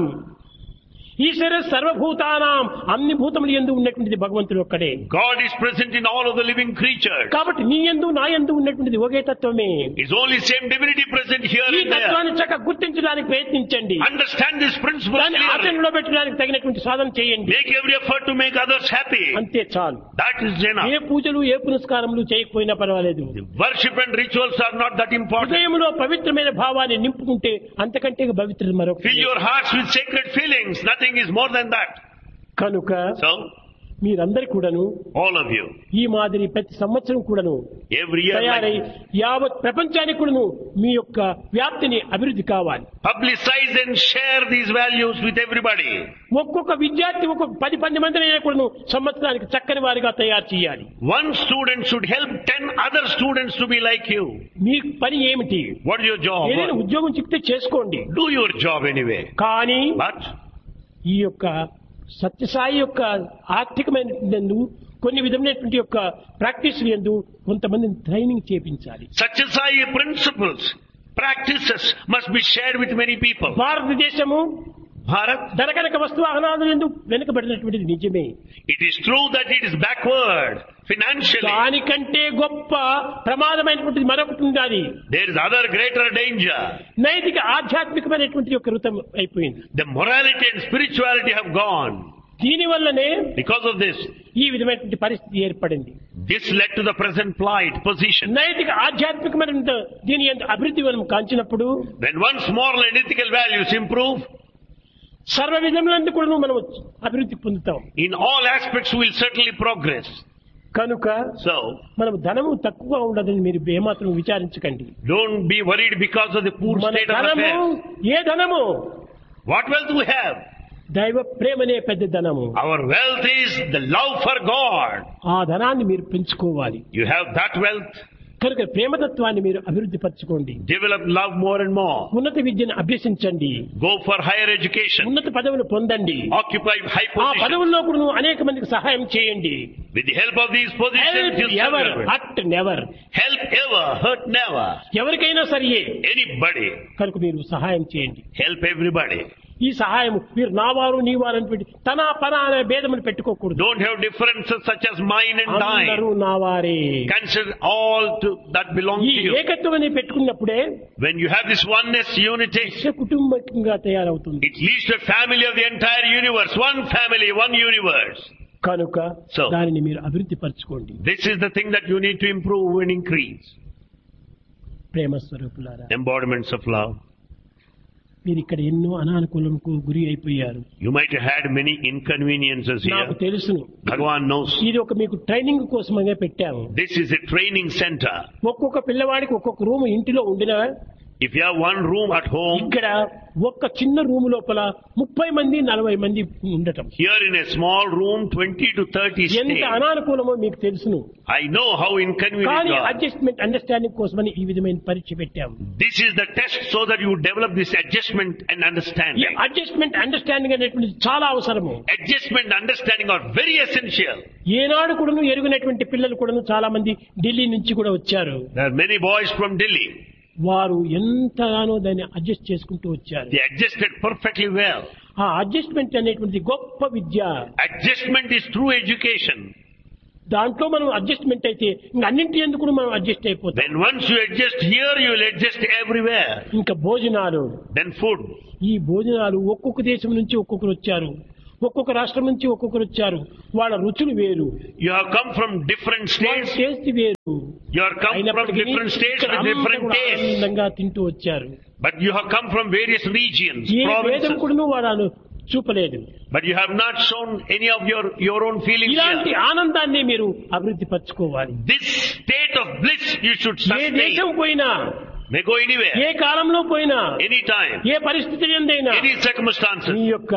ఈశ్వర సర్వభూతానాం, అన్ని భూతములు యందు ఉన్నటువంటిది భగవంతుడు ఒక్కడే. God is present in all of the living creatures. కాబట్టి నీ యందు నా యందు ఉన్నటువంటిది ఒకే తత్వమే. It's only same divinity present here ఈ and there. తత్వాన్ని చక్కగా గుర్తించడానికి ప్రయత్నించండి. Understand this principle దాన్ని clearly. ఆచరణలో పెట్టడానికి తగినటువంటి సాధన చేయండి. Make every effort to make others happy. అంతే చాలు. That is enough. ఏ పూజలు ఏ పునస్కారములు చేయకపోయినా పర్వాలేదు. The worship and rituals are not that important. హృదయంలో పవిత్రమైన భావాన్ని నింపుకుంటే అంతకంటే పవిత్రత మరొకటి. Fill your hearts with sacred feelings. Nothing is more than that. కనుక So, మీరందరి కూడాను all of you, ఈ మాదిరి ప్రతి సంవత్సరం కూడాను every year, తయారై like, యావత్ ప్రపంచానికి కూడాను మీ యొక్క వ్యాప్తిని అభివృద్ధి కావాలి. publicize and share these values with everybody. ఒక్కొక్క విద్యార్థి ఒక్కొక్క పది పది మందినైనా కూడాను సంవత్సరానికి చక్కని వారిగా తయారు చేయాలి. One student should help ten other students to be like you. మీ పని ఏమిటి? What is your job? ఏదైనా ఉద్యోగం చిక్కితే చేసుకోండి. Do your job anyway. కానీ But ఈ యొక్క సత్యసాయి యొక్క ఆర్థికమైన కొన్ని విధమైనటువంటి యొక్క ప్రాక్టీస్ యందు కొంతమందిని training చేపించాలి. Satyasai principles, practices must be shared with many people. భారతదేశము Bharat, ధనకనక వస్తువాహనాలు ఎందుకు వెనుకబడినటువంటిది నిజమే. it is true that it is backward financially. దానికంటే గొప్ప ప్రమాదమైనటువంటిది మరొకటి ఉండాలి. There is other greater danger. నైతిక ఆధ్యాత్మికమైనటువంటి యొక్క ఋతం అయిపోయింది. The morality and spirituality have gone. దీని వల్లనే Because of this, ఈ విధమైనటువంటి పరిస్థితి ఏర్పడింది. this led to the present plight position. నైతిక ఆధ్యాత్మికమైన దీని యందు అభివృద్ధి మనం కాంచినప్పుడు When one's moral and ethical values improve, సర్వ విధములందు కూడా మనం అభివృద్ధి పొందుతాం. in all aspects we will certainly progress. కనుక So, మనం ధనము తక్కువ ఉండదని మీరు ఏమాత్రం విచారించకండి. don't be worried because of the poor మన state of ధనము affairs. ఏ ధనము? What wealth we have? దైవ ప్రేమనే పెద్ద ధనము. Our wealth is the love for God. ఆ ధనాన్ని మీరు పెంచుకోవాలి. You have that wealth. కనుక ప్రేమతత్వాన్ని మీరు అభివృద్ధి పరచుకోండి. Develop love more and more. ఉన్నత విద్యను అభ్యసించండి. Go for higher education. ఉన్నత పదవులు పొందండి. Occupy high ఆ positions. పదవుల్లో కూడా నువ్వు అనేక మందికి సహాయం చేయండి. With the help of these positions, help you ever serve. Hot never. Help ever, hurt never. ఎవరికైనా సరియే Anybody. కనుక మీరు సహాయం చేయండి. Help everybody. ఈ సహాయం మీరు నావారు నీవారు అని పెట్టి తన పన అనే భేదములు పెట్టుకోకూడదు. Don't have differences such as mine and అందరూ thine. నావారే. Consider all to, that belong ఈ to you. ఏకత్వం పెట్టుకున్నప్పుడే When you have this oneness, unity, విశ్వ కుటుంబంగా తయారవుతుంది. it leads to a family of the entire universe. One family, one universe. కనుక So, దానిని మీరు అభివృద్ధి పరచుకోండి. this is the thing that you need to improve and increase. ప్రేమ స్వరూపులారా, Embodiments of love. మీరు ఇక్కడ ఎన్నో అనానుకూలంకు గురి అయిపోయారు. You might have had many inconveniences నాకు here. తెలుసును. Bhagavan knows. ఇది ఒక మీకు ట్రైనింగ్ కోసమే పెట్టాము. This is a training center. ఒక్కొక్క పిల్లవాడికి ఒక్కొక్క రూమ్ ఇంటిలో ఉండినా If you have one room at home, ఇక్కడ ఒక్క చిన్న రూమ్ లోపల ముప్పై మంది నలభై మంది ఉండటం here in a small room, twenty to thirty ఎంత stay. అనానుకూలమో మీకు తెలుసును. I know how inconvenient కానీ you are. అడ్జస్ట్మెంట్ అండర్స్టాండింగ్ కోసమని ఈ విధమైన పరీక్ష పెట్టాము. This is the test so that you develop this adjustment and ఈ understanding. అడ్జస్ట్మెంట్ అండర్స్టాండింగ్ అనేటువంటిది చాలా అవసరము. Adjustment and understanding are very essential. ఏనాడు కూడాను ఎరుగినటువంటి పిల్లలు కూడాను చాలా మంది ఢిల్లీ నుంచి కూడా వచ్చారు. There are many boys from Delhi. వారు ఎంతగానో దాన్ని అడ్జస్ట్ చేసుకుంటూ వచ్చారు. They adjusted perfectly well. ఆ అడ్జస్ట్మెంట్ అనేటువంటిది గొప్ప విద్య. Adjustment is true education. దాంట్లో మనం అడ్జస్ట్మెంట్ అయితే ఇంకా అన్నింటి ఎందుకు మనం అడ్జస్ట్ అయిపోతాం. Then once you adjust here, you will adjust everywhere. ఇంకా భోజనాలు, Then food. ఈ భోజనాలు ఒక్కొక్క దేశం నుంచి ఒక్కొక్కరు వచ్చారు, ఒక్కొక్క రాష్ట్రం నుంచి ఒక్కొక్కరు వచ్చారు. వాళ్ళ రుచులు వేరు, You have come from different వాళ్ళ states. టేస్ట్ వేరు. You have come from అయినప్పటికీ different states ఇక్కడ with అంతా different కూడా tastes. ఆనందంగా తింటూ వచ్చారు. But you have come from various regions, ఏ భేదం provinces. కూడా వాళ్ళు చూపలేదు. But you have not shown any of your, your own feelings ఇలాంటి here. ఆనందాన్ని మీరు అభివృద్ధి పరచుకోవాలి. This state of bliss you should ఏ దేశం sustain. పోయినా, May go anywhere, ఏ కాలంలో పోయినా, anytime, ఏ పరిస్థితి ఎందైనా any circumstances. మీ యొక్క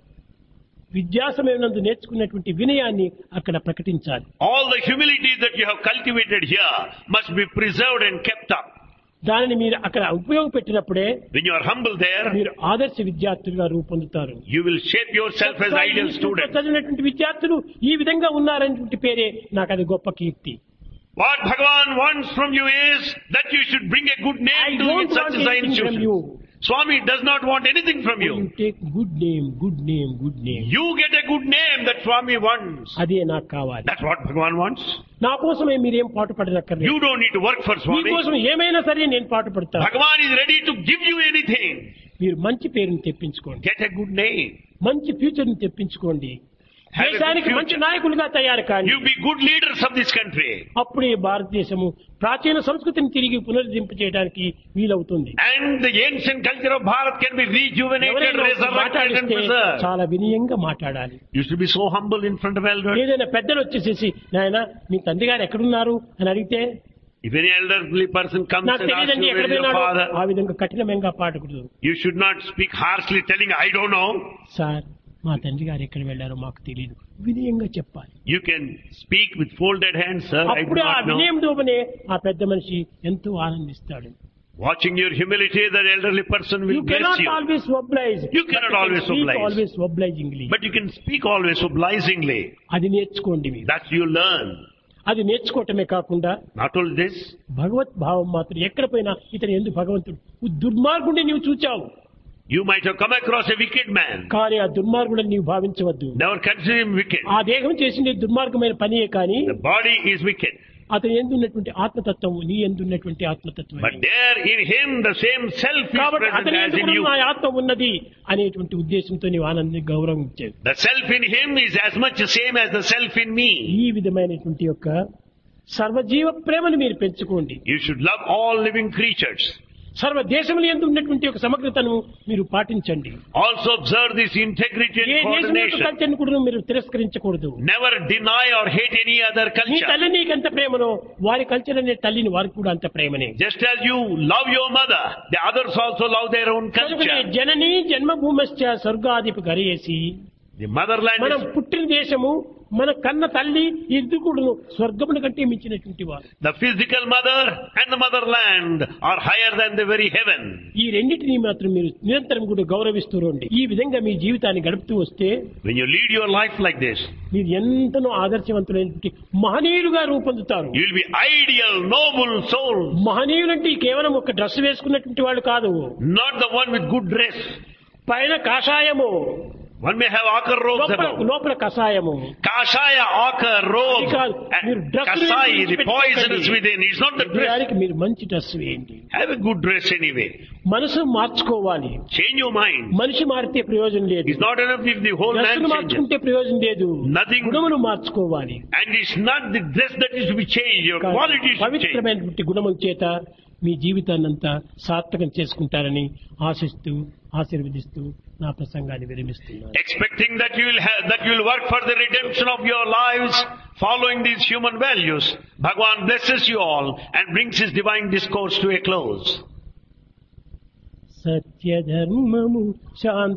విద్యాసమయనందు నేర్చుకున్నటువంటి వినయాన్ని అక్కడ ప్రకటించాలి. All the humility that you have cultivated here must be preserved and kept up. దానిని మీరు అక్కడ ఉపయోగపెట్టినప్పుడే When you are humble there, మీరు ఆదర్శ విద్యార్థులుగా రూపొందుతారు. you will shape yourself as ideal student. చదివినటువంటి విద్యార్థులు ఈ విధంగా ఉన్నారనేటువంటి పేరే నాకు అది గొప్ప కీర్తి. What Bhagavan wants from you is that you should bring a good I name to don't such want as anything from institution. you. Swami does not want anything from You you. take good name, good name, good name. You get a good name that Swami wants. అదే నాకు కావాలి. That's what Bhagavan wants. నా కోసమే మీరేం పాటు పడనక్కర్లేదు. You don't need to work for Swami. మీకోసం ఏమైనా సరే నేను పాటు పడతాను. Bhagavan is ready to give you anything. మీరు మంచి పేరుని తెప్పించుకోండి, Get a good name. మంచి ఫ్యూచర్ ని తెప్పించుకోండి, Have a good దేశానికి మంచి future. నాయకులుగా తయారు కానీ You be good leaders of this country. అప్పుడే భారతదేశము ప్రాచీన సంస్కృతిని తిరిగి పునరుద్ధరింప చేయడానికి వీలవుతుంది. And the ancient culture of Bharat can be rejuvenated, ఎవరైనా resurrected and మాట్లాడిస్తే preserved. చాలా వినయంగా మాట్లాడాలి. You should be so humble in front of elders. ఏదైనా పెద్దలు వచ్చేసేసి నాయన మీ తండ్రి గారు ఎక్కడున్నారు అని అడిగితే If any elderly person comes నాకు and asks తెలియదండి you ఎక్కడ where is your పోయినాడు, father, ఆ విధంగా కఠినంగా పాడకూడదు. you should not speak harshly telling, I don't know. Sir మా తండ్రి గారు ఎక్కడ వెళ్ళారో మాకు తెలియదు, వినయంగా చెప్పాలి. You can speak with folded hands, sir, I do అప్పుడు ఆ not know. వినయం దోపనే ఆ పెద్ద మనిషి ఎంతో ఆనందిస్తాడు. Watching your humility, the elderly person will You bless cannot you. always oblige. You cannot but always can speak oblige. always obligingly. But you can speak always obligingly. అది నేర్చుకోండి మీరు. That you learn. అది నేర్చుకోవటమే కాకుండా Not only this, భగవత్ భావం మాత్రం ఎక్కడ పోయినా ఇతను ఎందుకు భగవంతుడు దుర్మార్గుడిని నీవు చూచావు, you might have come across a wicked man. కానీ ఆ దుర్మార్గుడిని నీవు భావించవద్దు. Never consider him wicked. ఆ దేహం చేసింది దుర్మార్గమైన పనియే కానీ The body is wicked. అతను ఎందున్నటువంటి ఆత్మతత్వం నీ ఎందున్నటువంటి ఆత్మతత్వం. But there in him the same self is కాబట్టి present అతని as in ఎందుకు you. నా ఆత్మ ఉన్నది అనేటువంటి ఉద్దేశంతో నీవు ఆనందాన్ని గౌరవించేది. The self in him is as much the same as the self in me. ఈ విధమైనటువంటి యొక్క సర్వజీవ ప్రేమను మీరు పెంచుకోండి. You should love all living creatures. సర్వ దేశములు ఎందు ఉన్నటువంటి ఒక సమగ్రతను మీరు పాటించండి. Also observe this integrity A and దేశం యొక్క coordination. కల్చర్ను కూడా మీరు తిరస్కరించకూడదు. Never deny or hate any other నీ culture. తల్లి నీకు ఎంత ప్రేమనో వారి కల్చర్ అనే తల్లిని వారికి కూడా అంత ప్రేమనే. Just as you love your mother, the others also love their own కనుకనే culture. జననీ జన్మభూమశ్చ స్వర్గాధిప గరేసి, The motherland మనం is పుట్టిన దేశము మన కన్న తల్లి ఇద్దరు స్వర్గముల కంటే మించినటువంటి వారు. the physical mother and the motherland are higher than the very heaven. ఈ రెండింటినీ మాత్రం మీరు నిరంతరం కూడా గౌరవిస్తూ రండి. ఈ విధంగా మీ జీవితాన్ని గడుపుతూ వస్తే When you lead your life like this, మీరు ఎంతనో ఆదర్శవంతులైనటువంటి మహనీయులుగా రూపొందుతారు. you will be ideal, noble souls. మహనీయులంటే కేవలం ఒక డ్రెస్ వేసుకున్నటువంటి వాళ్ళు కాదు. Not the one with good dress. పైన కాషాయము, One may have ochre robes లోపల above. లోపల కషాయము. Kashaya, ochre, robe, అది కాదు. మీరు and dress kasai, the poisonous within. It's not the dress. దానికి మీరు మంచి డ్రెస్ వేయండి. Have a good dress anyway. మనసు మార్చుకోవాలి. Change your mind. మనిషి మారితే ప్రయోజనం లేదు. It's not enough if the whole man డ్రెస్సును changes. మార్చుకుంటే ప్రయోజనం లేదు. Nothing. గుణమును మార్చుకోవాలి. And it's not the dress that is to be changed. Your కానీ quality should change. పవిత్రమైనటువంటి గుణముల చేత మీ జీవితాన్నంతా సార్థకం చేసుకుంటారని ఆశిస్తూ ఆశీర్వదిస్తూ నా ప్రసంగాన్ని విరమిస్తున్నాను. Expecting that you will have, that you will work for the redemption of your lives following these human values, Bhagavan blesses you all and brings his divine discourse to a close. సత్య ధర్మము శాంతి